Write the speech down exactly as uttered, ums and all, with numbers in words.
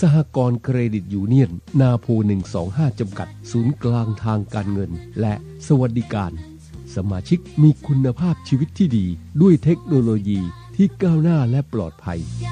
สหกรณ์เครดิตยูเนียนนาโพหนึ่งสองห้าจำกัดศูนย์กลางทางการเงินและสวัสดิการสมาชิกมีคุณภาพชีวิตที่ดีด้วยเทคโนโลยีที่ก้าวหน้าและปลอดภัย